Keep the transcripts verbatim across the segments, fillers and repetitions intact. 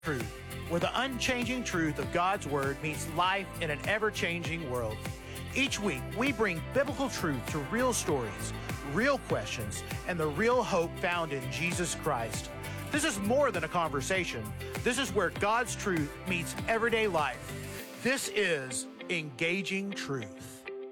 Truth, where the unchanging truth of God's Word meets life in an ever-changing world. Each week, we bring biblical truth to real stories, real questions, and the real hope found in Jesus Christ. This is more than a conversation. This is where God's truth meets everyday life. This is Engaging Truth.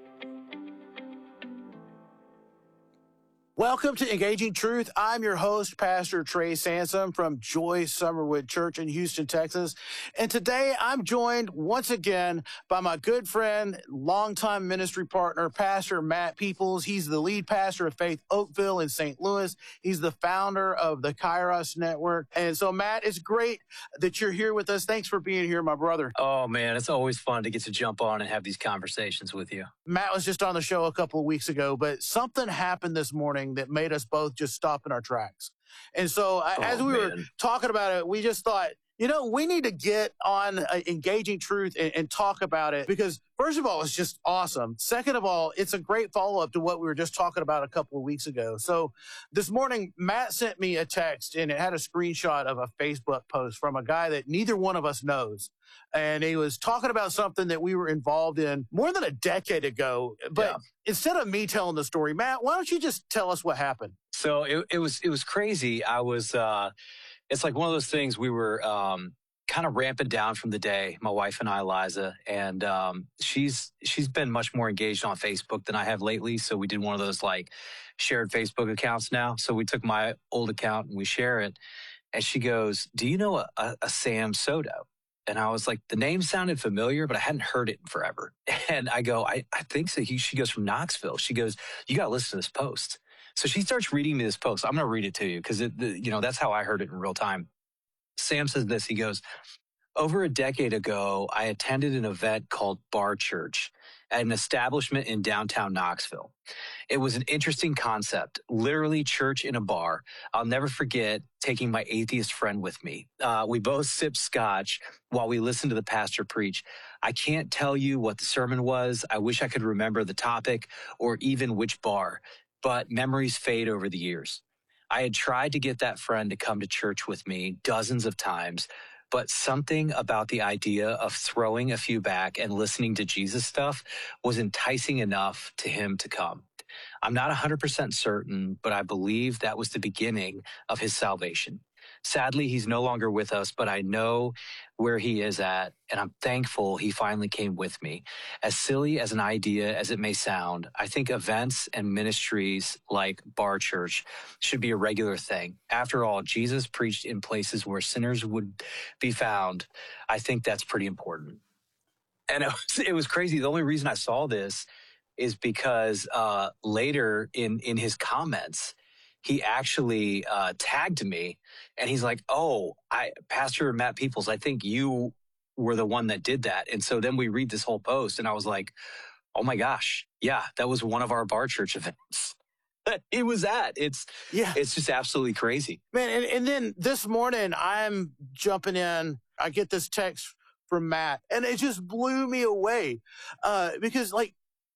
Welcome to Engaging Truth. I'm your host, Pastor Trey Sansom from Joy Summerwood Church in Houston, Texas. And today I'm joined once again by my good friend, longtime ministry partner, Pastor Matt Peoples. He's the lead pastor of Faith Oakville in Saint Louis. He's the founder of the Kairos Network. And so, Matt, it's great that you're here with us. Thanks for being here, my brother. Oh, man, it's always fun to get to jump on and have these conversations with you. Matt was just on the show a couple of weeks ago, but something happened this morning that made us both just stop in our tracks. And so oh, as we man. were talking about it, we just thought, you know, we need to get on uh, Engaging Truth and, and talk about it because, first of all, it's just awesome. Second of all, it's a great follow-up to what we were just talking about a couple of weeks ago. So this morning, Matt sent me a text, and it had a screenshot of a Facebook post from a guy that neither one of us knows. And he was talking about something that we were involved in more than a decade ago. But yeah. instead of me telling the story, Matt, why don't you just tell us what happened? So it, it was it was crazy. I was, uh, it's like one of those things we were um, kind of ramping down from the day, my wife and I, Liza, and um, she's she's been much more engaged on Facebook than I have lately. So we did one of those like shared Facebook accounts now. So we took my old account and we share it. And she goes, "Do you know a, a, a Sam Soto?" And I was like, the name sounded familiar, but I hadn't heard it in forever. And I go, I, I think so. He, she goes, from Knoxville. She goes, you got to listen to this post. So she starts reading me this post. I'm going to read it to you because, you know, that's how I heard it in real time. Sam says this. He goes, over a decade ago, I attended an event called Bar Church at an establishment in downtown Knoxville. It was an interesting concept, literally church in a bar. I'll never forget taking my atheist friend with me. Uh, we both sipped scotch while we listened to the pastor preach. I can't tell you what the sermon was. I wish I could remember the topic or even which bar, but memories fade over the years. I had tried to get that friend to come to church with me dozens of times, but something about the idea of throwing a few back and listening to Jesus stuff was enticing enough to him to come. I'm not one hundred percent certain, but I believe that was the beginning of his salvation. Sadly, he's no longer with us, but I know where he is at, and I'm thankful he finally came with me. As silly as an idea as it may sound, I think events and ministries like Bar Church should be a regular thing. After all, Jesus preached in places where sinners would be found. I think that's pretty important. And it was, it was crazy. The only reason I saw this is because uh, later in, in his comments, he actually uh, tagged me, and he's like, oh, I, Pastor Matt Peoples, I think you were the one that did that. And so then we read this whole post, and I was like, oh my gosh, yeah, that was one of our Bar Church events. It was that. It's yeah. It's just absolutely crazy. Man, and, and then this morning, I'm jumping in. I get this text from Matt, and it just blew me away uh, because like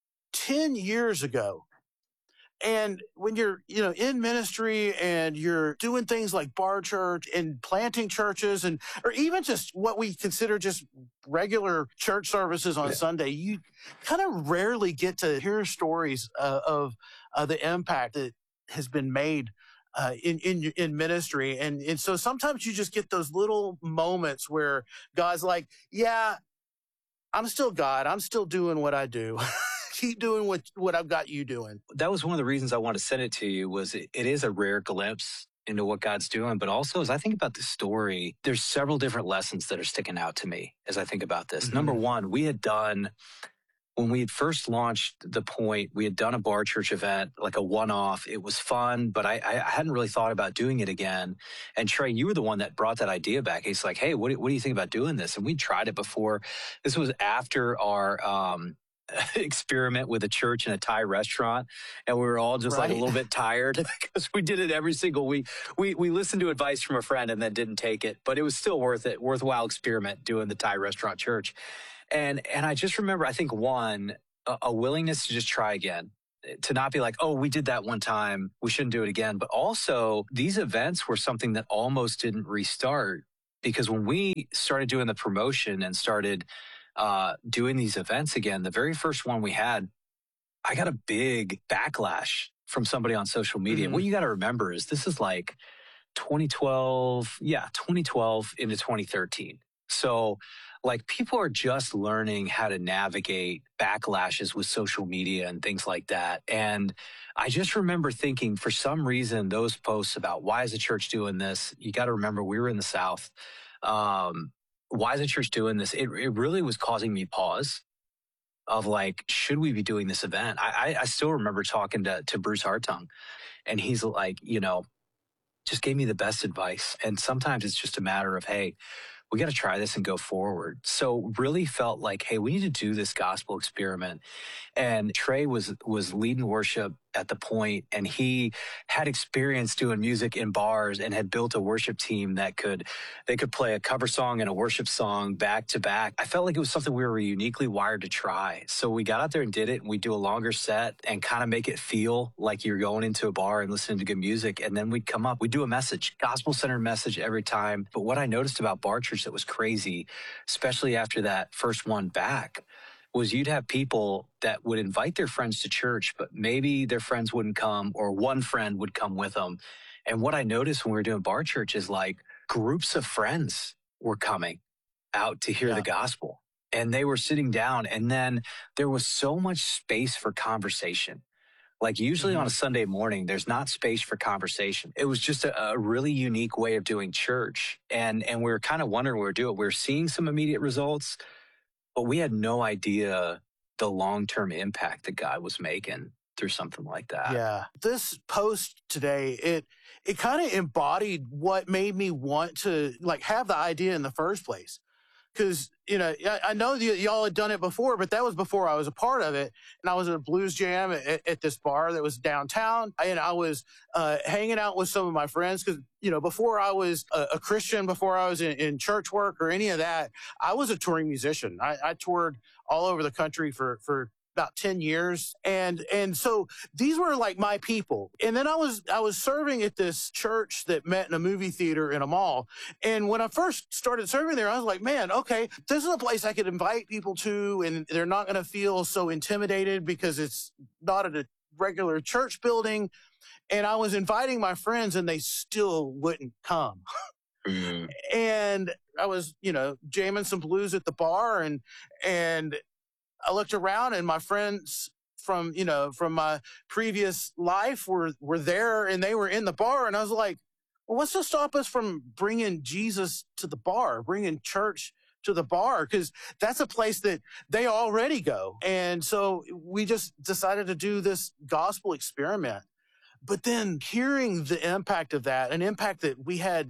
ten years ago, and when you're, you know, in ministry and you're doing things like Bar Church and planting churches and, or even just what we consider just regular church services on yeah. Sunday, you kind of rarely get to hear stories uh, of uh, the impact that has been made uh, in, in, in ministry. And, and so sometimes you just get those little moments where God's like, yeah, I'm still God. I'm still doing what I do. Keep doing what, what I've got you doing. That was one of the reasons I wanted to send it to you was it, it is a rare glimpse into what God's doing. But also as I think about the story, there's several different lessons that are sticking out to me as I think about this. Mm-hmm. Number one, we had done, when we had first launched The Point, we had done a Bar Church event, like a one-off. It was fun, but I, I hadn't really thought about doing it again. And Trey, you were the one that brought that idea back. He's like, hey, what do, what do you think about doing this? And we tried it before. This was after our um, experiment with a church and a Thai restaurant, and we were all just right. like a little bit tired because we did it every single week. We we listened to advice from a friend and then didn't take it, but it was still worth it, worthwhile experiment doing the Thai restaurant church. And and I just remember, I think one, a, a willingness to just try again, to not be like, oh, we did that one time, we shouldn't do it again. But also, these events were something that almost didn't restart because when we started doing the promotion and started uh, doing these events again, the very first one we had, I got a big backlash from somebody on social media. Mhm. And what you got to remember is this is like twenty twelve, yeah, twenty twelve into twenty thirteen. So, like, people are just learning how to navigate backlashes with social media and things like that. And I just remember thinking, for some reason, those posts about why is the church doing this? You got to remember, we were in the South. Um, why is the church doing this? It, it really was causing me pause of like, should we be doing this event? I, I, I still remember talking to, to Bruce Hartung, and he's like, you know, just gave me the best advice. And sometimes it's just a matter of, hey, we got to try this and go forward. So really felt like, hey, we need to do this gospel experiment. And Trey was was leading worship at the point, and he had experience doing music in bars and had built a worship team that could they could play a cover song and a worship song back to back. I felt like it was something we were uniquely wired to try. So we got out there and did it, and we do a longer set and kind of make it feel like you're going into a bar and listening to good music. And then we'd come up, we do a message, gospel-centered message every time. But what I noticed about Bar Church that was crazy, especially after that first one back, was you'd have people that would invite their friends to church, but maybe their friends wouldn't come, or one friend would come with them. And what I noticed when we were doing Bar Church is like groups of friends were coming out to hear Yeah. the gospel, and they were sitting down, and then there was so much space for conversation. Like usually Mhm. on a Sunday morning, there's not space for conversation. It was just a, a really unique way of doing church. And, and we were kind of wondering what we were doing. We were seeing some immediate results, but we had no idea the long-term impact that God was making through something like that. Yeah. This post today, it it kind of embodied what made me want to like have the idea in the first place. Because, you know, I, I know y- y'all had done it before, but that was before I was a part of it. And I was at a blues jam at, at this bar that was downtown. And I was uh, hanging out with some of my friends because, you know, before I was a, a Christian, before I was in, in church work or any of that, I was a touring musician. I, I toured all over the country for, for about ten years. And, and so these were like my people. And then I was, I was serving at this church that met in a movie theater in a mall. And when I first started serving there, I was like, man, okay, this is a place I could invite people to, and they're not going to feel so intimidated because it's not at a regular church building. And I was inviting my friends and they still wouldn't come. Mm. And I was, you know, jamming some blues at the bar, and, and I looked around and my friends from, you know, from my previous life were, were there, and they were in the bar. And I was like, well, what's to stop us from bringing Jesus to the bar, bringing church to the bar? Because that's a place that they already go. And so we just decided to do this gospel experiment. But then hearing the impact of that, an impact that we had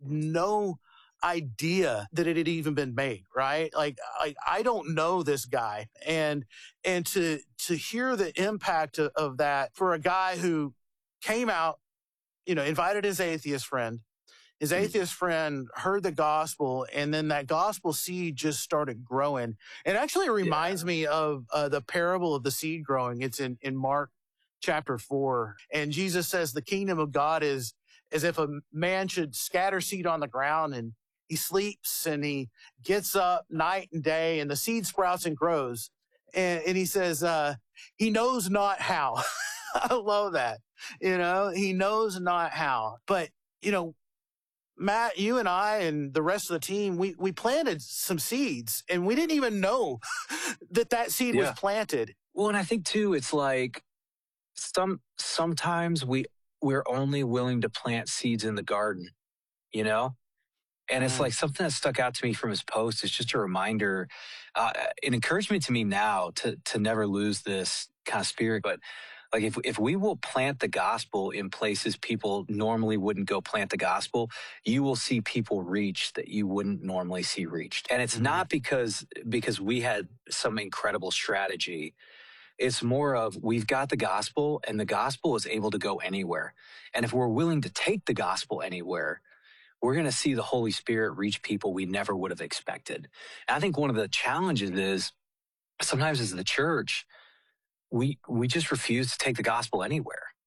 no idea that it had even been made, right? Like, I, I don't know this guy. And, and to, to hear the impact of, of that for a guy who came out, you know, invited his atheist friend, his atheist friend heard the gospel, and then that gospel seed just started growing. It actually reminds Yeah. me of uh, the parable of the seed growing. It's in, in Mark chapter four. And Jesus says the kingdom of God is as if a man should scatter seed on the ground, and he sleeps and he gets up night and day, and the seed sprouts and grows. And, and he says, uh, he knows not how. I love that. You know, he knows not how. But, you know, Matt, you and I and the rest of the team, we, we planted some seeds, and we didn't even know that that seed Yeah. was planted. Well, and I think too, it's like some sometimes we we're only willing to plant seeds in the garden, you know? And it's Mm. like something that stuck out to me from his post is just a reminder, uh, an encouragement to me now to to never lose this kind of spirit. But like if if we will plant the gospel in places people normally wouldn't go plant the gospel, you will see people reached that you wouldn't normally see reached. And it's Mhm. not because because we had some incredible strategy. It's more of we've got the gospel, and the gospel is able to go anywhere. And if we're willing to take the gospel anywhere, we're going to see the Holy Spirit reach people we never would have expected. And I think one of the challenges is sometimes as the church, we we just refuse to take the gospel anywhere.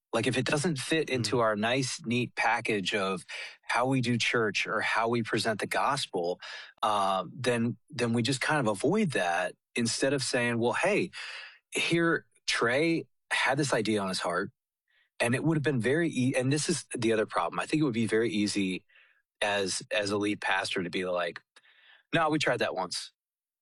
Like if it doesn't fit into Mm. our nice, neat package of how we do church or how we present the gospel, um, then then we just kind of avoid that instead of saying, well, hey, here Trey had this idea on his heart, and it would have been very e- and this is the other problem. I think it would be very easy as as a lead pastor to be like, no, we tried that once.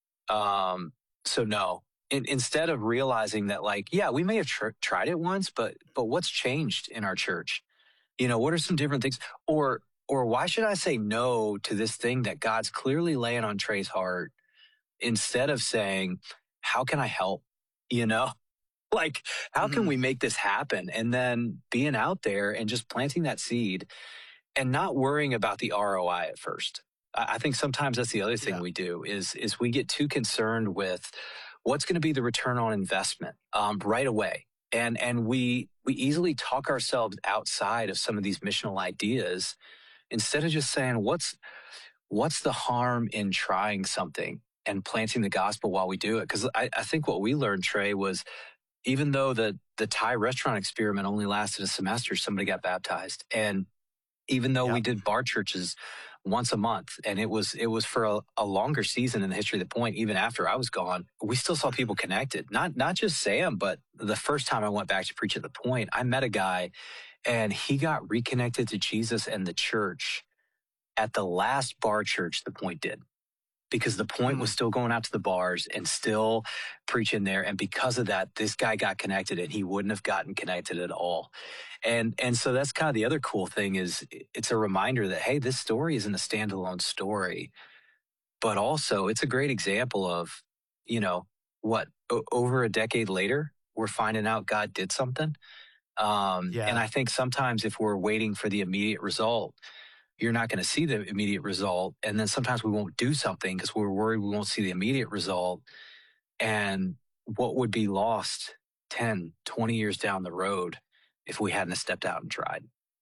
Um, so no. In, instead of realizing that, like, yeah, we may have tr- tried it once, but but what's changed in our church? You know, what are some different things? Or or why should I say no to this thing that God's clearly laying on Trey's heart instead of saying, how can I help? You know, like, how can Hmm. we make this happen? And then being out there and just planting that seed and not worrying about the R O I at first. I I think sometimes that's the other thing Yeah. we do is is we get too concerned with what's going to be the return on investment um, right away, and and we we easily talk ourselves outside of some of these missional ideas instead of just saying what's what's the harm in trying something and planting the gospel while we do it. Because I, I think what we learned, Trey, was even though the the Thai restaurant experiment only lasted a semester, somebody got baptized, and even though we Yep. did bar churches once a month and it was it was for a, a longer season in the history of the point, even after I was gone, we still saw people connected. Not not just Sam, but the first time I went back to preach at the point, I met a guy and he got reconnected to Jesus and the church at the last bar church the point did, because the point was Mm. still going out to the bars and still preaching there. And because of that, this guy got connected and he wouldn't have gotten connected at all. And and so that's kind of the other cool thing is it's a reminder that, hey, this story isn't a standalone story, but also it's a great example of, you know, what o- over a decade later, we're finding out God did something. Um, and Yeah. I think sometimes if we're waiting for the immediate result, you're not going to see the immediate result. And then sometimes we won't do something because we're worried we won't see the immediate result. And what would be lost ten, twenty years down the road if we hadn't stepped out and tried?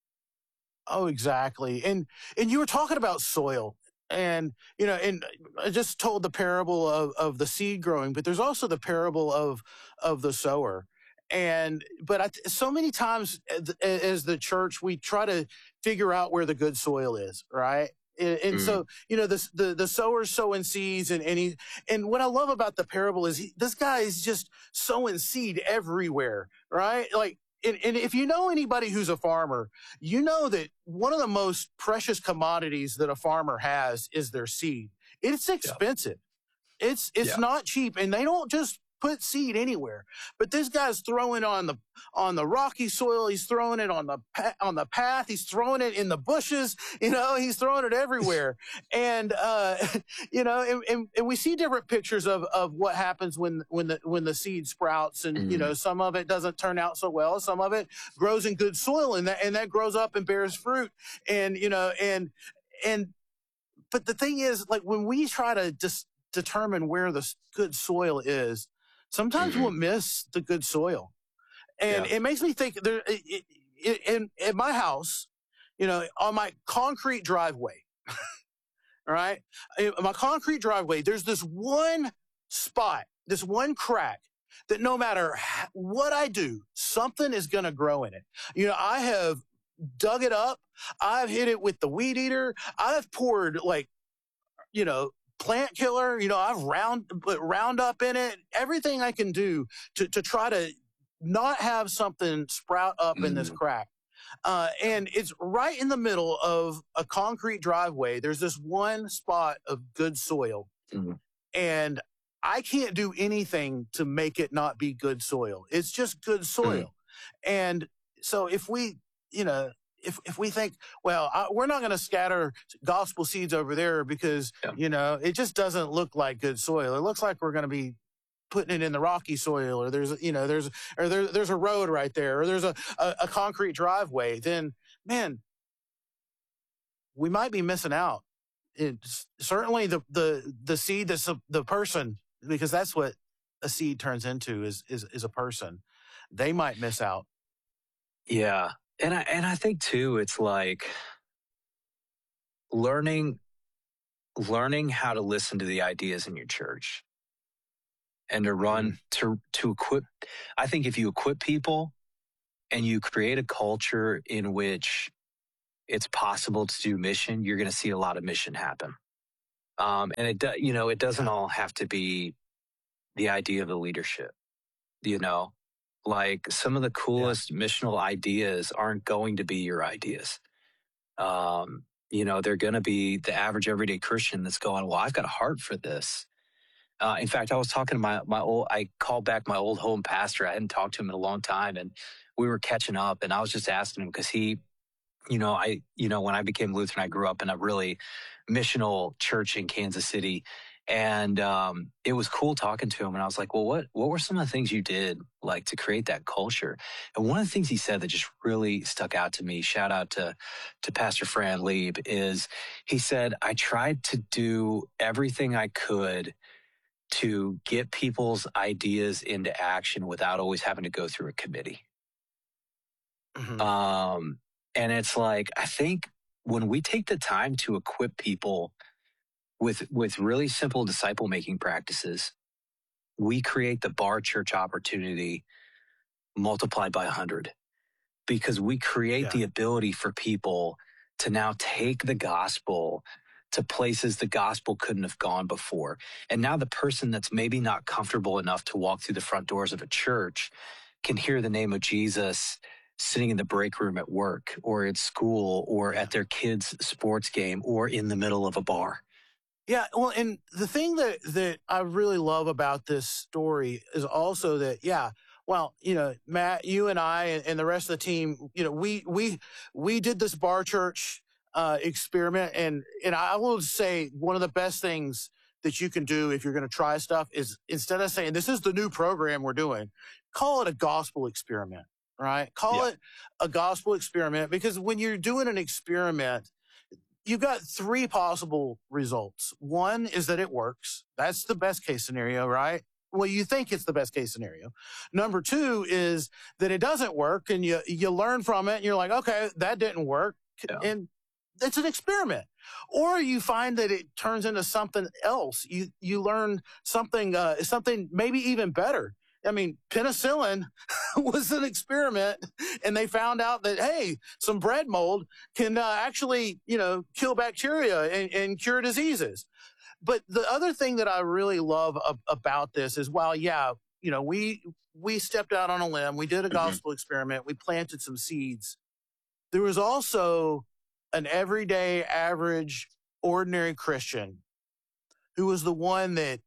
Oh, exactly. And and you were talking about soil. And you know, and I just told the parable of, of the seed growing, but there's also the parable of of the sower. And but I, so many times as the church, we try to figure out where the good soil is, right? And, and Mm, so you know, the the the sower's sowing seeds, and and he and what I love about the parable is he, this guy is just sowing seed everywhere, right? Like, and, and if you know anybody who's a farmer, you know that one of the most precious commodities that a farmer has is their seed. It's yeah. expensive. It's it's Yeah. not cheap, and they don't just put seed anywhere. But this guy's throwing on the on the rocky soil. He's throwing it on the on the path. He's throwing it in the bushes. You know, he's throwing it everywhere. And uh, you know, and, and, and we see different pictures of of what happens when when the when the seed sprouts. And you Mm, know, some of it doesn't turn out so well. Some of it grows in good soil, and that and that grows up and bears fruit. And you know, and and but the thing is, like when we try to just determine where the good soil is, sometimes we'll hmm miss the good soil. And Yeah. it makes me think there it, it, in in my house, you know, on my concrete driveway, all right, in my concrete driveway, there's this one spot, this one crack that no matter what I do, something is going to grow in it. You know, I have dug it up. I've hit it with the weed eater. I've poured like, you know, plant killer. You know, I've round put Roundup in it. Everything I can do to to try to not have something sprout up in this Mm, crack. Uh, and it's right in the middle of a concrete driveway. There's this one spot of good soil, mm, and I can't do anything to make it not be good soil. It's just good mm, soil. And so if we, you know, if, if we think, well, I, we're not going to scatter gospel seeds over there because, yeah. you know, it just doesn't look like good soil. It looks like we're going to be putting it in the rocky soil, or there's, you know, there's, or there, there's a road right there, or there's a, a, a concrete driveway, then man, we might be missing out. It's certainly the, the, the seed that's a, the person, because that's what a seed turns into is, is, is a person. They might miss out. Yeah. And I and I think too, it's like learning learning how to listen to the ideas in your church and to Mm-hmm. run to to equip. I think if you equip people and you create a culture in which it's possible to do mission, you're going to see a lot of mission happen. Um, and it, do, you know, it doesn't Yeah. all have to be the idea of the leadership. You know, like some of the coolest yeah. missional ideas aren't going to be your ideas. Um, you know, they're going to be the average everyday Christian that's going, well, I've got a heart for this. Uh, in fact, I was talking to my, my old, I called back my old home pastor. I hadn't talked to him in a long time, and we were catching up, and I was just asking him because he, you know, I, you know, when I became Lutheran, I grew up in a really missional church in Kansas City. And um, it was cool talking to him. And I was like, well, what, what were some of the things you did like to create that culture? And one of the things he said that just really stuck out to me, shout out to, to Pastor Fran Lieb, is he said, I tried to do everything I could to get people's ideas into action without always having to go through a committee. Mm-hmm. Um, and it's like, I think when we take the time to equip people with with really simple disciple making practices, we create the Bar Church opportunity multiplied by a hundred, because we create yeah. the ability for people to now take the gospel to places the gospel couldn't have gone before. And now the person that's maybe not comfortable enough to walk through the front doors of a church can hear the name of Jesus sitting in the break room at work or at school or yeah. at their kids' sports game or in the middle of a bar. Yeah, well, and the thing that, that I really love about this story is also that, yeah, well, you know, Matt, you and I and, and the rest of the team, you know, we we we did this Bar Church uh, experiment, and and I will say one of the best things that you can do if you're going to try stuff is, instead of saying this is the new program we're doing, call it a gospel experiment, right? Call yeah. it a gospel experiment, because when you're doing an experiment, you've got three possible results. One is that it works. That's the best case scenario, right? Well, you think it's the best case scenario. Number two is that it doesn't work, and you you learn from it, and you're like, okay, that didn't work. Yeah. And it's an experiment. Or you find that it turns into something else. You you learn something uh, something maybe even better. I mean, penicillin was an experiment, and they found out that, hey, some bread mold can uh, actually, you know, kill bacteria and, and cure diseases. But the other thing that I really love ab- about this is, while, yeah, you know, we we stepped out on a limb, we did a gospel mm-hmm. experiment, we planted some seeds. There was also an everyday, average, ordinary Christian who was the one that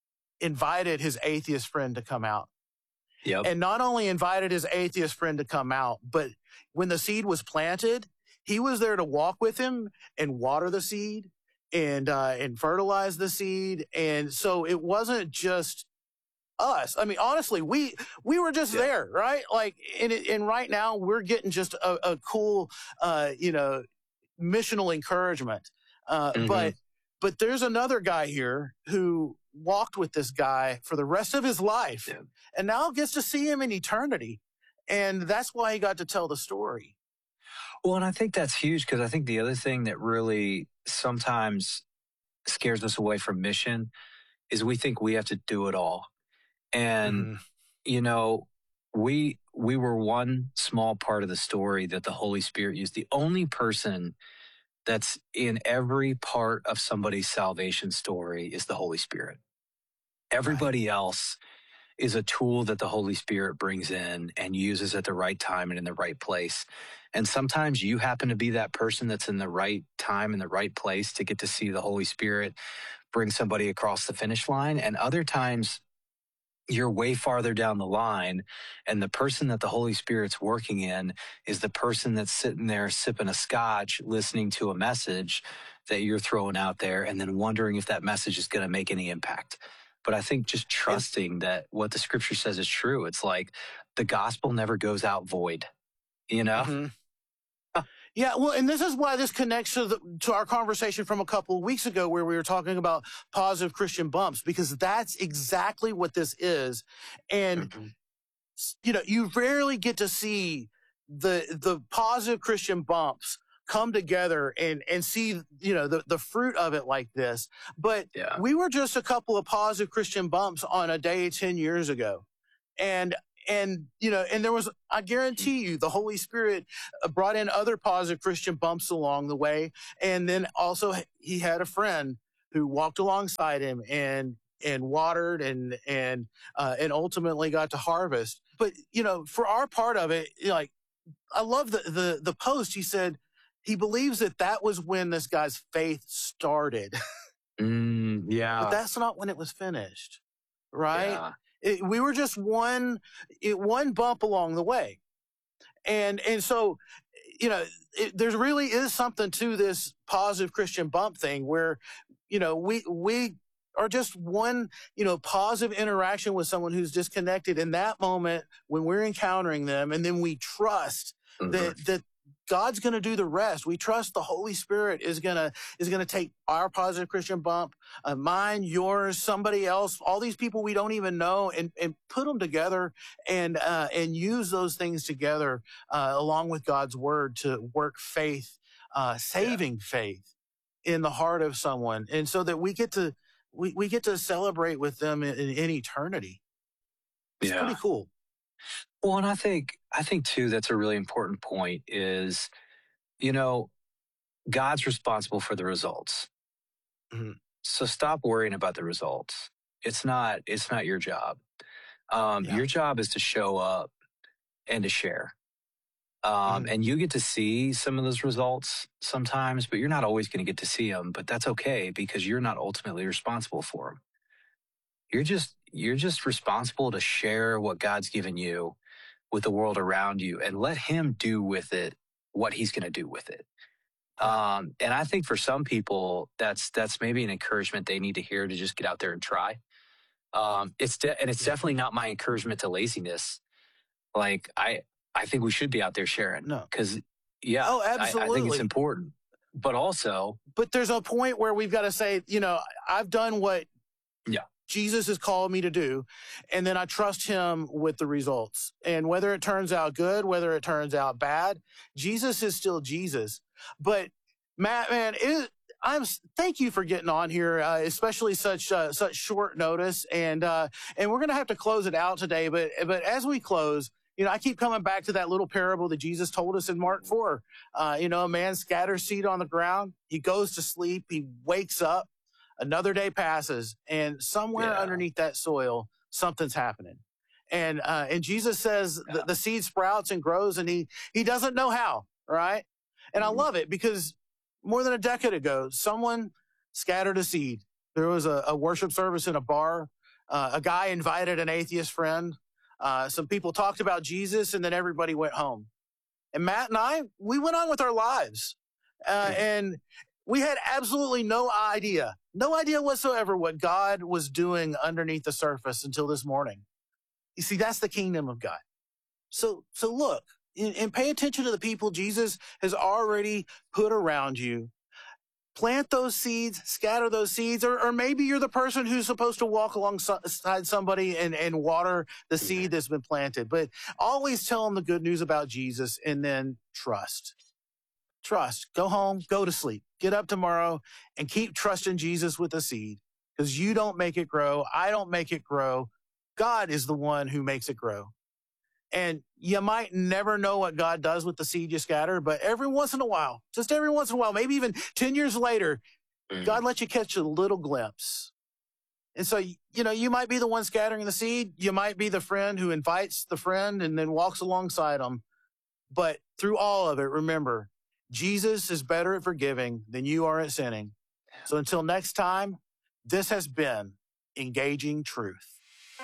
invited his atheist friend to come out. Yep. And not only invited his atheist friend to come out, but when the seed was planted, he was there to walk with him and water the seed and uh, and fertilize the seed. And so it wasn't just us. I mean, honestly, we we were just yeah. there, right? Like, and, it, and right now we're getting just a, a cool, uh, you know, missional encouragement. Uh, mm-hmm. But but there's another guy here who walked with this guy for the rest of his life, yeah. and now gets to see him in eternity. And that's why he got to tell the story. Well, and I think that's huge, because I think the other thing that really sometimes scares us away from mission is we think we have to do it all. And, mm. you know, we we were one small part of the story that the Holy Spirit used. The only person that's in every part of somebody's salvation story is the Holy Spirit. Everybody right. else is a tool that the Holy Spirit brings in and uses at the right time and in the right place. And sometimes you happen to be that person that's in the right time in the right place to get to see the Holy Spirit bring somebody across the finish line. And other times you're way farther down the line, and the person that the Holy Spirit's working in is the person that's sitting there sipping a scotch, listening to a message that you're throwing out there, and then wondering if that message is going to make any impact. But I think just trusting that what the scripture says is true. It's like the gospel never goes out void, you know? Mm-hmm. Yeah, well, and this is why this connects to the, to our conversation from a couple of weeks ago, where we were talking about positive Christian bumps, because that's exactly what this is. And, mm-hmm. you know, you rarely get to see the the positive Christian bumps come together and, and see, you know, the, the fruit of it like this. But yeah. we were just a couple of positive Christian bumps on a day ten years ago. And and, you know, and there was, I guarantee you, the Holy Spirit brought in other positive Christian bumps along the way. And then also he had a friend who walked alongside him and, and watered and, and, uh, and ultimately got to harvest. But, you know, for our part of it, like, I love the, the, the post. He said he believes that that was when this guy's faith started. Mm, yeah. But that's not when it was finished, right? Yeah. It, we were just one, it, one bump along the way. And, and so, you know, it, there really is something to this positive Christian bump thing where, you know, we, we are just one, you know, positive interaction with someone who's disconnected in that moment when we're encountering them. And then we trust mm-hmm. that, that God's going to do the rest. We trust the Holy Spirit is going to, is going to take our positive Christian bump, uh, mine, yours, somebody else, all these people we don't even know, and, and put them together and, uh, and use those things together, uh, along with God's word to work faith, uh, saving yeah. faith in the heart of someone. And so that we get to, we, we get to celebrate with them in, in eternity. It's yeah. pretty cool. Well, and I think, I think too, that's a really important point is, you know, God's responsible for the results. Mm-hmm. So stop worrying about the results. It's not, it's not your job. Um, yeah. Your job is to show up and to share. Um, mm-hmm. And you get to see some of those results sometimes, but you're not always going to get to see them, but that's okay because you're not ultimately responsible for them. You're just, you're just responsible to share what God's given you with the world around you and let him do with it what he's going to do with it. Um, and I think for some people, that's that's maybe an encouragement they need to hear to just get out there and try. Um, it's de- and it's definitely not my encouragement to laziness. Like I, I think we should be out there sharing. No, because yeah, oh, absolutely. I, I think it's important. But also, but there's a point where we've got to say, you know, I've done what yeah. Jesus has called me to do, and then I trust him with the results. And whether it turns out good, whether it turns out bad, Jesus is still Jesus. But Matt, man, it, I'm thank you for getting on here, uh, especially such uh, such short notice. And uh, and we're gonna have to close it out today. But but as we close, you know, I keep coming back to that little parable that Jesus told us in Mark four. Uh, you know, a man scatters seed on the ground. He goes to sleep. He wakes up. Another day passes, and somewhere yeah. underneath that soil, something's happening. And uh, and Jesus says yeah. the, the seed sprouts and grows, and he he doesn't know how, right? And mm-hmm. I love it because more than a decade ago, someone scattered a seed. There was a, a worship service in a bar. Uh, a guy invited an atheist friend. Uh, some people talked about Jesus, and then everybody went home. And Matt and I, we went on with our lives. Uh, mm-hmm. And we had absolutely no idea, no idea whatsoever what God was doing underneath the surface until this morning. You see, that's the kingdom of God. So, so look and, and pay attention to the people Jesus has already put around you. Plant those seeds, scatter those seeds, or, or maybe you're the person who's supposed to walk alongside somebody and, and water the seed that's been planted. But always tell them the good news about Jesus and then trust. Trust. Go home, go to sleep, get up tomorrow and keep trusting Jesus with the seed because you don't make it grow. I don't make it grow. God is the one who makes it grow. And you might never know what God does with the seed you scatter, but every once in a while, just every once in a while, maybe even ten years later, mm. God lets you catch a little glimpse. And so, you know, you might be the one scattering the seed. You might be the friend who invites the friend and then walks alongside them. But through all of it, remember, Jesus is better at forgiving than you are at sinning. So until next time, this has been Engaging Truth.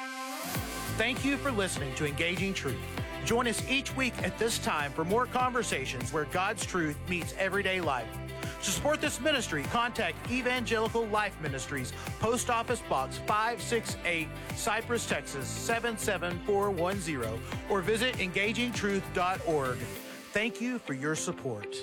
Thank you for listening to Engaging Truth. Join us each week at this time for more conversations where God's truth meets everyday life. To support this ministry, contact Evangelical Life Ministries, Post Office Box five six eight, Cypress, Texas seven seven four one zero, or visit engaging truth dot org. Thank you for your support.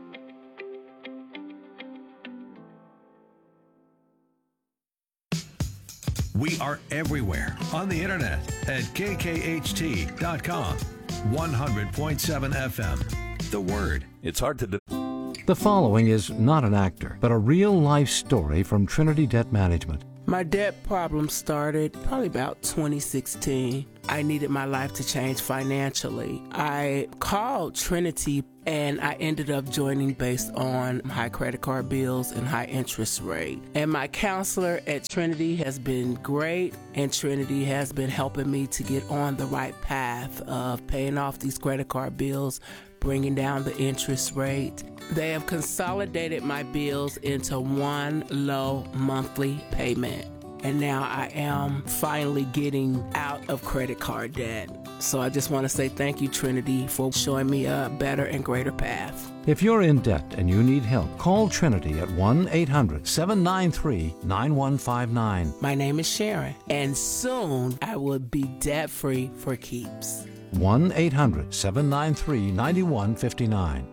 We are everywhere on the internet at K K H T dot com. one hundred point seven F M. The Word. It's hard to... Do- the following is not an actor, but a real-life story from Trinity Debt Management. My debt problem started probably about twenty sixteen. I needed my life to change financially. I called Trinity and I ended up joining based on high credit card bills and high interest rate. And my counselor at Trinity has been great, and Trinity has been helping me to get on the right path of paying off these credit card bills, bringing down the interest rate. They have consolidated my bills into one low monthly payment. And now I am finally getting out of credit card debt. So I just want to say thank you, Trinity, for showing me a better and greater path. If you're in debt and you need help, call Trinity at one eight hundred seven nine three nine one five nine. My name is Sharon, and soon I will be debt-free for keeps. one eight hundred seven nine three nine one five nine.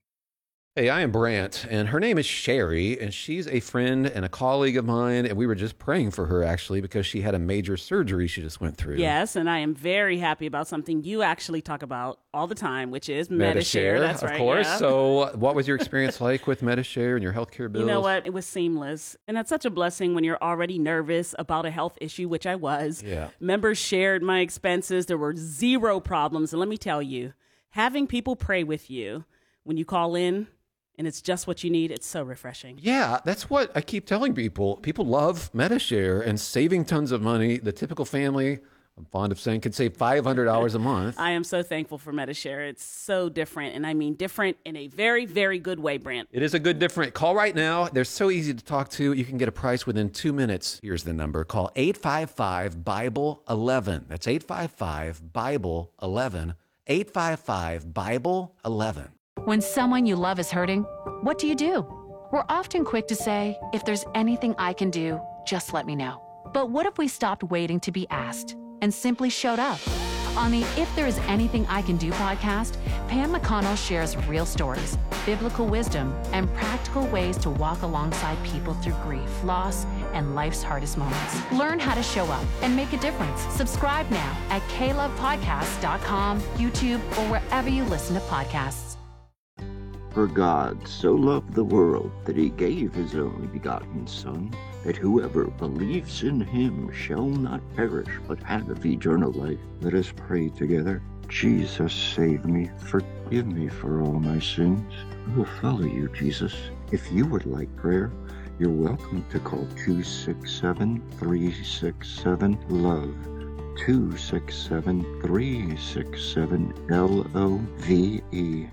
Hey, I am Brant, and her name is Sherry, and she's a friend and a colleague of mine, and we were just praying for her, actually, because she had a major surgery she just went through. Yes, and I am very happy about something you actually talk about all the time, which is Medi-Share. Medi-Share, That's of right, course. yeah. So what was your experience like with Medi-Share and your healthcare bills? You know what? It was seamless. And that's such a blessing when you're already nervous about a health issue, which I was. Yeah. Members shared my expenses. There were zero problems. And let me tell you, having people pray with you when you call in, and it's just what you need, it's so refreshing. Yeah, that's what I keep telling people. People love Medi-Share and saving tons of money. The typical family, I'm fond of saying, could save five hundred dollars a month. I am so thankful for Medi-Share. It's so different, and I mean different in a very, very good way, Brant. It is a good different. Call right now. They're so easy to talk to. You can get a price within two minutes. Here's the number. Call eight five five Bible eleven. That's eight five five Bible eleven. eight five five Bible eleven. When someone you love is hurting, what do you do? We're often quick to say, if there's anything I can do, just let me know. But what if we stopped waiting to be asked and simply showed up? On the If There Is Anything I Can Do podcast, Pam McConnell shares real stories, biblical wisdom, and practical ways to walk alongside people through grief, loss, and life's hardest moments. Learn how to show up and make a difference. Subscribe now at k love podcast dot com, YouTube, or wherever you listen to podcasts. For God so loved the world that he gave his only begotten Son, that whoever believes in him shall not perish, but have eternal life. Let us pray together. Jesus, save me. Forgive me for all my sins. I will follow you, Jesus. If you would like prayer, you're welcome to call two six seven, three six seven, LOVE. two six seven, three six seven, L O V E.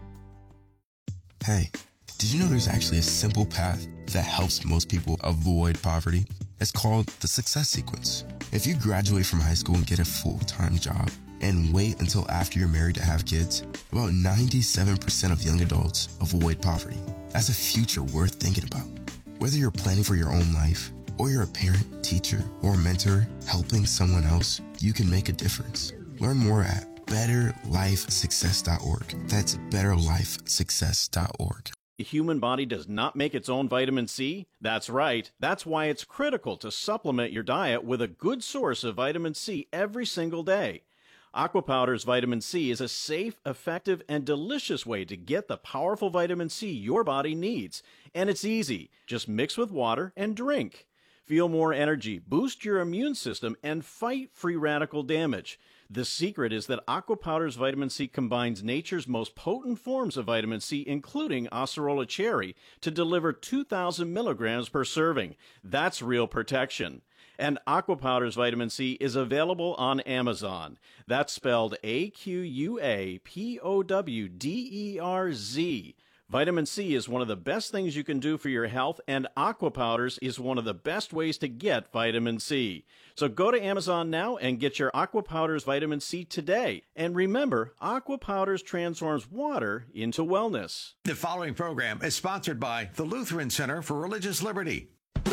Hey, did you know there's actually a simple path that helps most people avoid poverty? It's called the Success Sequence. If you graduate from high school and get a full-time job and wait until after you're married to have kids, about ninety-seven percent of young adults avoid poverty. That's a future worth thinking about. Whether you're planning for your own life, or you're a parent, teacher, or mentor helping someone else, you can make a difference. Learn more at better life success dot org. That's better life success dot org. The human body does not make its own vitamin C? That's right. That's why it's critical to supplement your diet with a good source of vitamin C every single day. Aqua Powder's vitamin C is a safe, effective, and delicious way to get the powerful vitamin C your body needs. And it's easy. Just mix with water and drink. Feel more energy, boost your immune system, and fight free radical damage. The secret is that Aqua Powder's vitamin C combines nature's most potent forms of vitamin C, including Acerola cherry, to deliver two thousand milligrams per serving. That's real protection. And Aqua Powder's vitamin C is available on Amazon. That's spelled A Q U A P O W D E R Z. Vitamin C is one of the best things you can do for your health, and Aqua Powders is one of the best ways to get vitamin C. So go to Amazon now and get your Aqua Powders vitamin C today. And remember, Aqua Powders transforms water into wellness. The following program is sponsored by the Lutheran Center for Religious Liberty.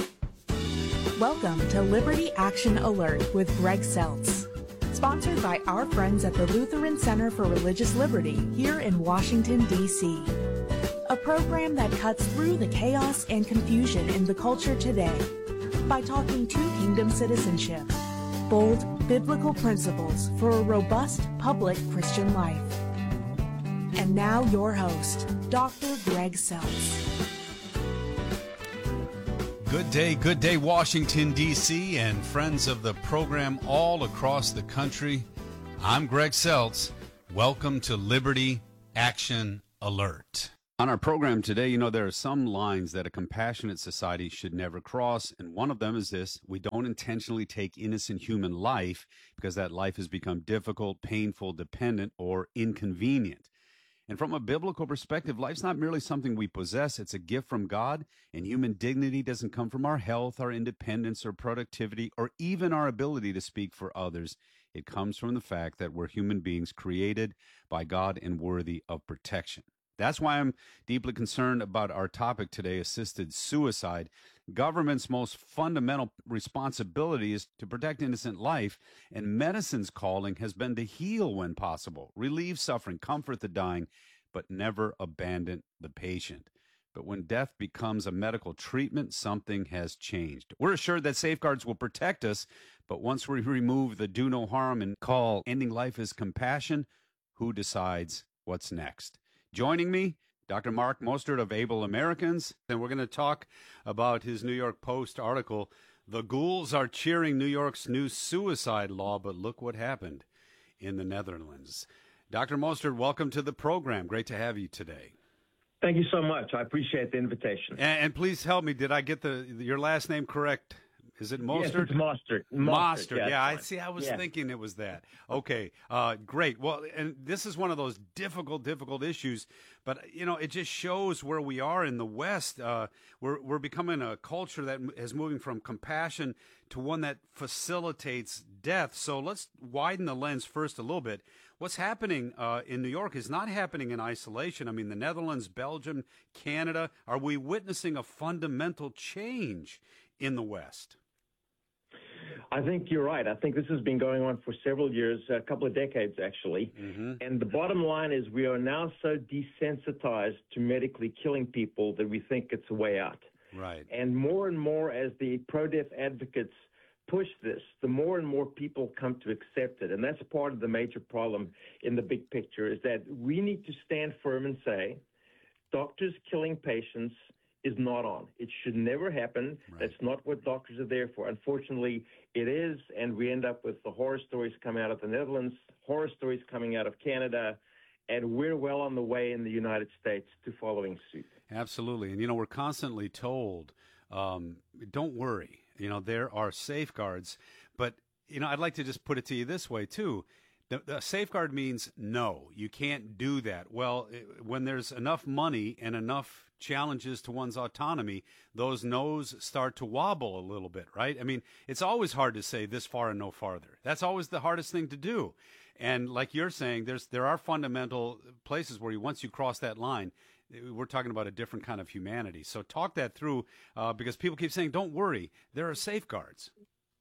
Welcome to Liberty Action Alert with Greg Seltz. Sponsored by our friends at the Lutheran Center for Religious Liberty here in Washington, D C A program that cuts through the chaos and confusion in the culture today by talking to kingdom citizenship, bold biblical principles for a robust public Christian life. And now your host, Doctor Greg Seltz. Good day, good day, Washington, D C, and friends of the program all across the country. I'm Greg Seltz. Welcome to Liberty Action Alert. On our program today, you know, there are some lines that a compassionate society should never cross, and one of them is this: we don't intentionally take innocent human life because that life has become difficult, painful, dependent, or inconvenient. And from a biblical perspective, life's not merely something we possess, it's a gift from God, and human dignity doesn't come from our health, our independence, or productivity, or even our ability to speak for others. It comes from the fact that we're human beings created by God and worthy of protection. That's why I'm deeply concerned about our topic today, assisted suicide. Government's most fundamental responsibility is to protect innocent life, and medicine's calling has been to heal when possible, relieve suffering, comfort the dying, but never abandon the patient. But when death becomes a medical treatment, something has changed. We're assured that safeguards will protect us, but once we remove the do no harm and call ending life as compassion, who decides what's next? Joining me, Doctor Mark Mostert of Able Americans, and we're going to talk about his New York Post article, "The Ghouls Are Cheering New York's New Suicide Law, but Look What Happened in the Netherlands." Doctor Mostert, welcome to the program. Great to have you today. Thank you so much. I appreciate the invitation. And, and please help me. Did I get the your last name correct? Is it Mostert? Yes, it's Mostert. Mostert. Yeah, yeah I see. I was yeah. thinking it was that. Okay, uh, great. Well, and this is one of those difficult, difficult issues. But you know, it just shows where we are in the West. Uh, we're we're becoming a culture that is moving from compassion to one that facilitates death. So let's widen the lens first a little bit. What's happening uh, in New York is not happening in isolation. I mean, the Netherlands, Belgium, Canada. Are we witnessing a fundamental change in the West? I think you're right. I think this has been going on for several years, a couple of decades, actually. Mm-hmm. And the bottom line is we are now so desensitized to medically killing people that we think it's a way out. Right. And more and more as the pro-death advocates push this, the more and more people come to accept it. And that's part of the major problem in the big picture, is that we need to stand firm and say, doctors killing patients is not on. It should never happen. Right. That's not what doctors are there for. Unfortunately, it is, and we end up with the horror stories coming out of the Netherlands, horror stories coming out of Canada, and we're well on the way in the United States to following suit. Absolutely. And, you know, we're constantly told, um, don't worry, you know, there are safeguards. But, you know, I'd like to just put it to you this way, too. The, the safeguard means no, you can't do that. Well, it, when there's enough money and enough challenges to one's autonomy, those no's start to wobble a little bit, right? I mean, it's always hard to say this far and no farther. That's always the hardest thing to do. And like you're saying, there's there are fundamental places where you, once you cross that line, we're talking about a different kind of humanity. So talk that through, uh, because people keep saying, don't worry, there are safeguards.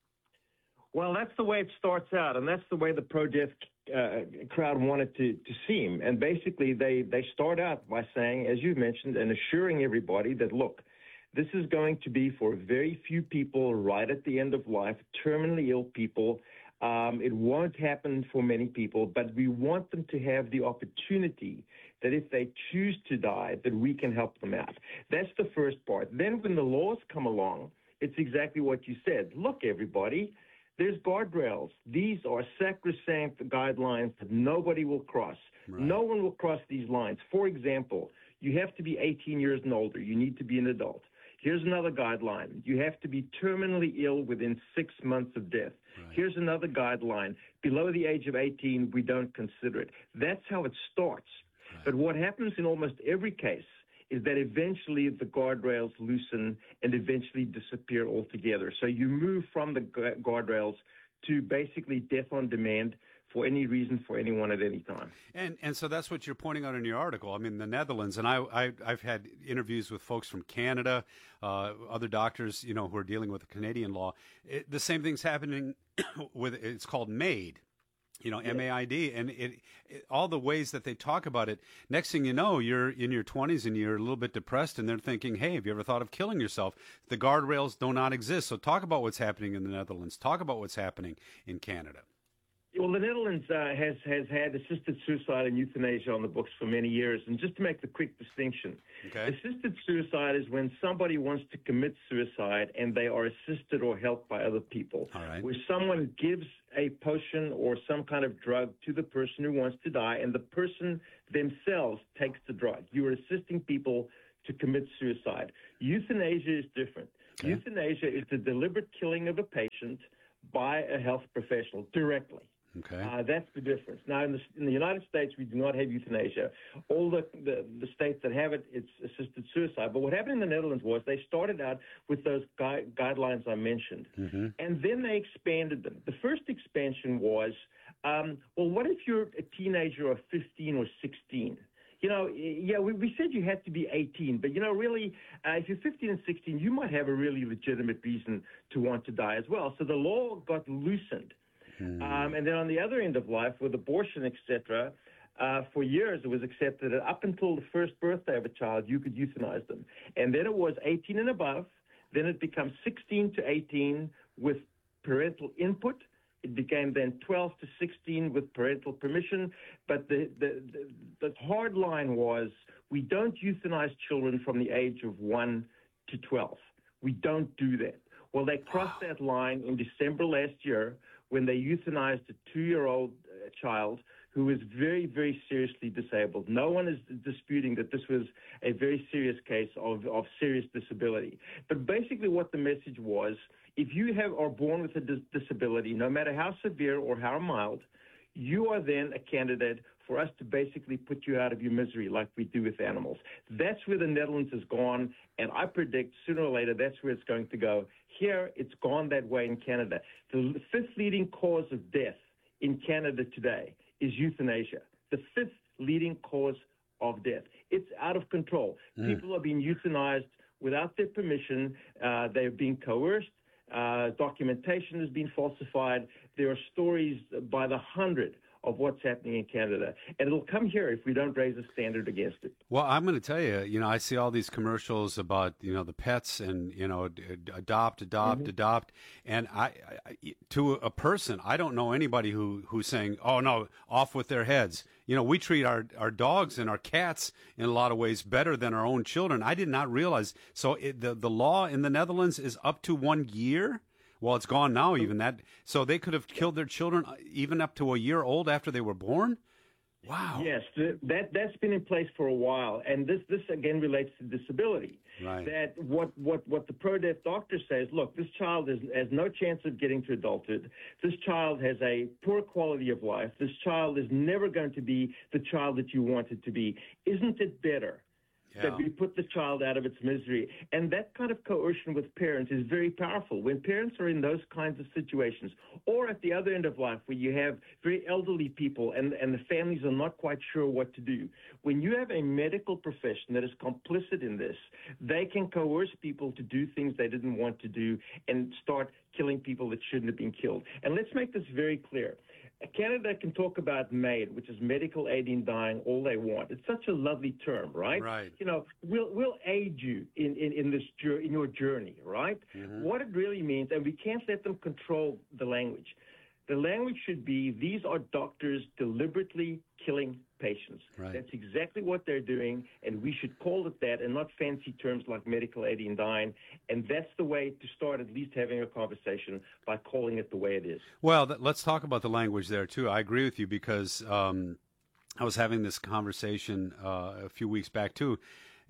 Well, that's the way it starts out, and that's the way the pro-death uh, crowd wanted to, to seem. And basically, they, they start out by saying, as you mentioned, and assuring everybody that, look, this is going to be for very few people right at the end of life, terminally ill people. Um, it won't happen for many people, but we want them to have the opportunity that if they choose to die, that we can help them out. That's the first part. Then when the laws come along, it's exactly what you said. Look, everybody, there's guardrails. These are sacrosanct guidelines that nobody will cross. Right. No one will cross these lines. For example, you have to be eighteen years and older. You need to be an adult. Here's another guideline. You have to be terminally ill within six months of death. Right. Here's another guideline. Below the age of eighteen, we don't consider it. That's how it starts. Right. But what happens in almost every case is that eventually the guardrails loosen and eventually disappear altogether. So you move from the guardrails to basically death on demand for any reason for anyone at any time. And and so that's what you're pointing out in your article. I mean, the Netherlands, and I, I, I've had interviews with folks from Canada, uh, other doctors, you know, who are dealing with the Canadian law. It, the same thing's happening with, it's called MAID. You know, M A I D, and it, it, all the ways that they talk about it. Next thing you know, you're in your twenties and you're a little bit depressed, and they're thinking, hey, have you ever thought of killing yourself? The guardrails do not exist. So talk about what's happening in the Netherlands. Talk about what's happening in Canada. Well, the Netherlands uh, has has had assisted suicide and euthanasia on the books for many years. And just to make the quick distinction, okay. assisted suicide is when somebody wants to commit suicide and they are assisted or helped by other people. All right. Where someone gives a potion or some kind of drug to the person who wants to die, and the person themselves takes the drug. You are assisting people to commit suicide. Euthanasia is different. Okay. Euthanasia is the deliberate killing of a patient by a health professional directly. Okay. Uh, that's the difference. Now, in the, in the United States, we do not have euthanasia. All the, the, the states that have it, it's assisted suicide. But what happened in the Netherlands was they started out with those gui- guidelines I mentioned, mm-hmm. and then they expanded them. The first expansion was, um, well, what if you're a teenager of fifteen or sixteen? You know, yeah, we, we said you had to be eighteen, but, you know, really, uh, if you're fifteen and sixteen, you might have a really legitimate reason to want to die as well. So the law got loosened. Hmm. Um, and then on the other end of life, with abortion, et cetera, uh, for years it was accepted that up until the first birthday of a child, you could euthanize them. And then it was eighteen and above. Then it becomes sixteen to eighteen with parental input. It became then twelve to sixteen with parental permission. But the, the, the, the hard line was we don't euthanize children from the age of one to twelve. We don't do that. Well, they crossed wow. that line in December last year when they euthanized a two-year-old uh, child who was very, very seriously disabled. No one is disputing that this was a very serious case of, of serious disability. But basically what the message was, if you have are born with a dis- disability, no matter how severe or how mild, you are then a candidate for us to basically put you out of your misery like we do with animals. That's where the Netherlands has gone, and I predict sooner or later that's where it's going to go. Here, it's gone that way in Canada. The fifth leading cause of death in Canada today is euthanasia. The fifth leading cause of death. It's out of control. Mm. People are being euthanized without their permission. Uh, they're being coerced. Uh, documentation has been falsified. There are stories by the hundred of what's happening in Canada. And it'll come here if we don't raise a standard against it. Well, I'm going to tell you, you know, I see all these commercials about, you know, the pets and, you know, adopt, adopt, mm-hmm. adopt. And I, I, to a person, I don't know anybody who, who's saying, oh, no, off with their heads. You know, we treat our, our dogs and our cats in a lot of ways better than our own children. I did not realize. So it, the, the law in the Netherlands is up to one year? Well, it's gone now, even that. So they could have killed their children even up to a year old after they were born? Wow. Yes, that, that's been in place for a while. And this, this again, relates to disability. Right. That what, what, what the pro-death doctor says, look, this child is, has no chance of getting to adulthood. This child has a poor quality of life. This child is never going to be the child that you want it to be. Isn't it better Yeah. that we put the child out of its misery? And that kind of coercion with parents is very powerful. When parents are in those kinds of situations, or at the other end of life where you have very elderly people and, and the families are not quite sure what to do, when you have a medical profession that is complicit in this, they can coerce people to do things they didn't want to do and start killing people that shouldn't have been killed. And let's make this very clear. Canada can talk about MAID, which is medical aid in dying, all they want. It's such a lovely term, right? Right. You know, we'll we'll aid you in, in, in this in your journey, right? Mm-hmm. What it really means, and we can't let them control the language. The language should be, these are doctors deliberately killing patients. Right. That's exactly what they're doing, and we should call it that and not fancy terms like medical aid in dying. And that's the way to start at least having a conversation, by calling it the way it is. Well, th- let's talk about the language there, too. I agree with you because um, I was having this conversation uh, a few weeks back, too.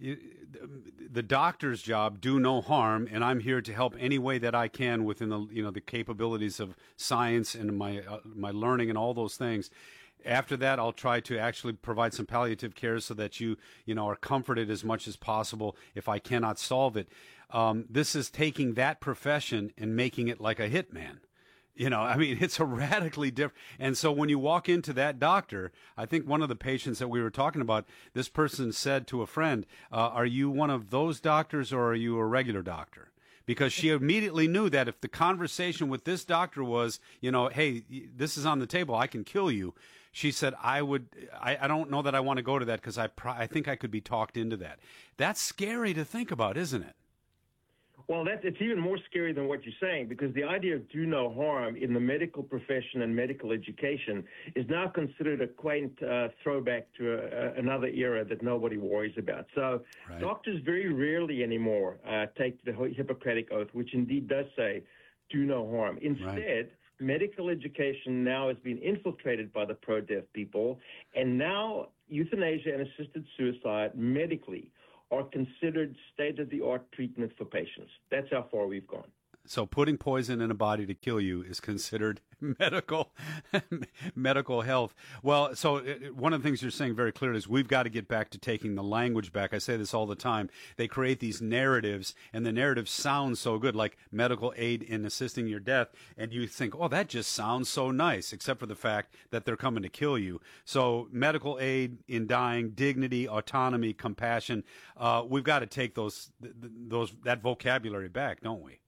The doctor's job, do no harm, and I'm here to help any way that I can within the you know the capabilities of science and my uh, my learning and all those things. After that, I'll try to actually provide some palliative care so that you you know are comforted as much as possible if I cannot solve it. Um, this is taking that profession and making it like a hitman. You know, I mean, it's a radically different. And so when you walk into that doctor, I think one of the patients that we were talking about, this person said to a friend, uh, are you one of those doctors or are you a regular doctor? Because she immediately knew that if the conversation with this doctor was, you know, hey, this is on the table, I can kill you. She said, I would, I, I don't know that I want to go to that because I, I think I could be talked into that. That's scary to think about, isn't it? Well, that's, it's even more scary than what you're saying, because the idea of do no harm in the medical profession and medical education is now considered a quaint uh, throwback to a, a, another era that nobody worries about. So right. doctors very rarely anymore uh, take the Hippocratic Oath, which indeed does say do no harm. Instead, right. medical education now has been infiltrated by the pro-death people, and now euthanasia and assisted suicide medically are considered state-of-the-art treatment for patients. That's how far we've gone. So putting poison in a body to kill you is considered medical medical health. Well, so one of the things you're saying very clearly is we've got to get back to taking the language back. I say this all the time. They create these narratives, and the narrative sounds so good, like medical aid in assisting your death, and you think, oh, that just sounds so nice, except for the fact that they're coming to kill you. So medical aid in dying, dignity, autonomy, compassion, uh, we've got to take those those that vocabulary back, don't we?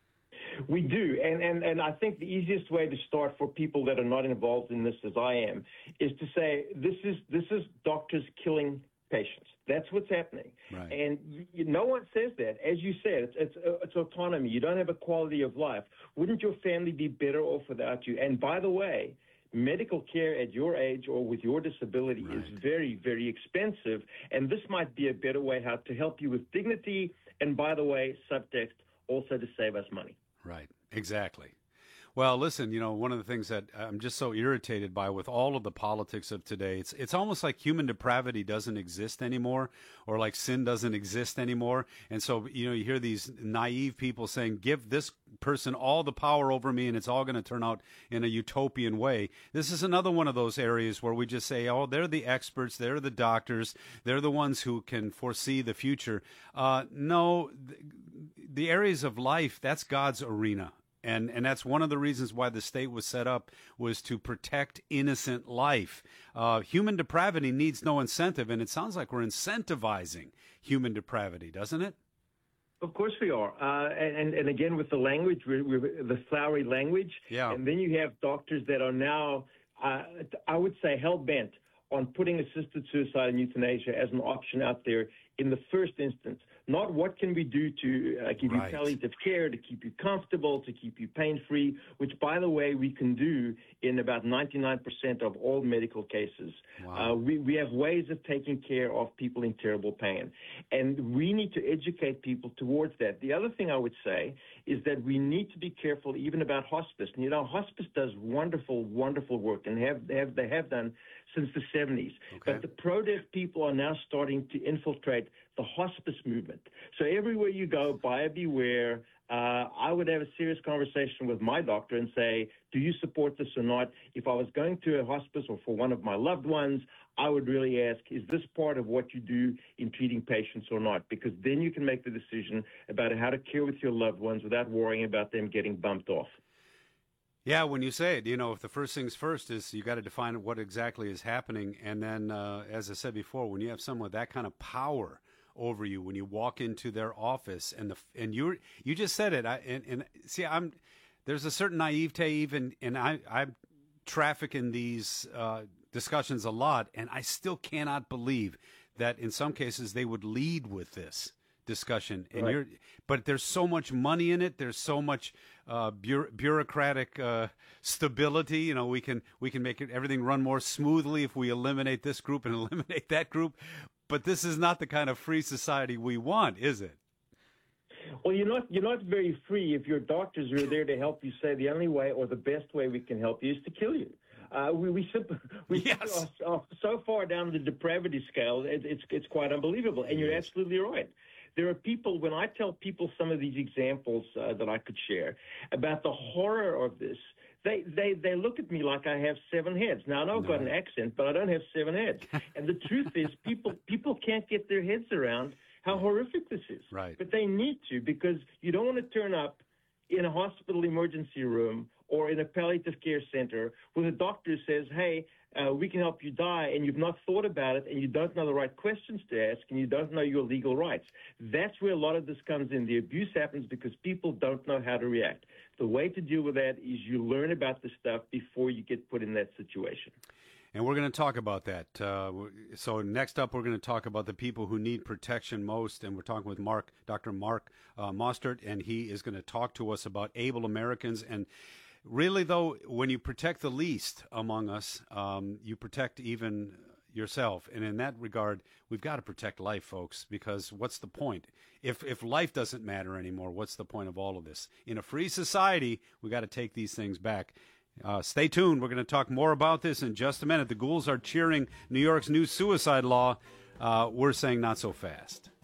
We do, and, and, and I think the easiest way to start for people that are not involved in this as I am is to say this is this is doctors killing patients. That's what's happening. Right. And you, no one says that. As you said, it's, it's, it's autonomy. You don't have a quality of life. Wouldn't your family be better off without you? And by the way, medical care at your age or with your disability right. is very, very expensive, and this might be a better way how to help you with dignity, and by the way, subtext, also to save us money. Right, exactly. Well, listen, you know, one of the things that I'm just so irritated by with all of the politics of today, it's it's almost like human depravity doesn't exist anymore, or like sin doesn't exist anymore. And so, you know, you hear these naive people saying, give this person all the power over me and it's all going to turn out in a utopian way. This is another one of those areas where we just say, oh, they're the experts, they're the doctors, they're the ones who can foresee the future. Uh, no, the, the areas of life, that's God's arena. And and that's one of the reasons why the state was set up, was to protect innocent life. Uh, human depravity needs no incentive, and it sounds like we're incentivizing human depravity, doesn't it? Of course we are. Uh, and, and again, with the language, we're, we're, the flowery language. Yeah. And then you have doctors that are now, uh, I would say, hell-bent on putting assisted suicide and euthanasia as an option out there in the first instance. Not what can we do to uh, give right. you palliative care, to keep you comfortable, to keep you pain-free, which, by the way, we can do in about ninety-nine percent of all medical cases. Wow. Uh, we, we have ways of taking care of people in terrible pain, and we need to educate people towards that. The other thing I would say is that we need to be careful even about hospice. And, you know, hospice does wonderful, wonderful work, and have, have they have done since the seventies. Okay. But the pro-death people are now starting to infiltrate the hospice movement. So everywhere you go, buyer beware. Uh, I would have a serious conversation with my doctor and say, do you support this or not? If I was going to a hospice or for one of my loved ones, I would really ask, is this part of what you do in treating patients or not? Because then you can make the decision about how to care with your loved ones without worrying about them getting bumped off. Yeah, when you say it, you know, if the first things first is you got to define what exactly is happening. And then, uh, as I said before, when you have someone with that kind of power over you, when you walk into their office and the and you you just said it. I, and, and see, I'm there's a certain naivete even, and I I traffic in these uh, discussions a lot, and I still cannot believe that in some cases they would lead with this discussion. And right. you're, but there's so much money in it. There's so much uh, bu- bureaucratic uh, stability. You know, we can we can make it, everything run more smoothly if we eliminate this group and eliminate that group. But this is not the kind of free society we want, is it? Well, you're not you're not very free if your doctors are there to help you say the only way or the best way we can help you is to kill you. Uh, we we, simply, we yes. are, are so far down the depravity scale, it, it's it's quite unbelievable. And you're absolutely right. There are people, when I tell people some of these examples uh, that I could share about the horror of this, They, they they look at me like I have seven heads. Now, I know I've no. got an accent, but I don't have seven heads. And the truth is, people people can't get their heads around how horrific this is. Right. But they need to, because you don't want to turn up in a hospital emergency room or in a palliative care center where the doctor says, hey, uh, we can help you die, and you've not thought about it, and you don't know the right questions to ask, and you don't know your legal rights. That's where a lot of this comes in. The abuse happens because people don't know how to react. The way to deal with that is you learn about the stuff before you get put in that situation. And we're going to talk about that. Uh, so next up, we're going to talk about the people who need protection most. And we're talking with Mark, Doctor Mark uh, Mostert, and he is going to talk to us about able Americans. And really, though, when you protect the least among us, um, you protect even yourself. And in that regard, we've got to protect life, folks, because what's the point? If if life doesn't matter anymore, what's the point of all of this? In a free society, we got to take these things back. Uh, stay tuned. We're going to talk more about this in just a minute. The ghouls are cheering New York's new suicide law. Uh, we're saying not so fast.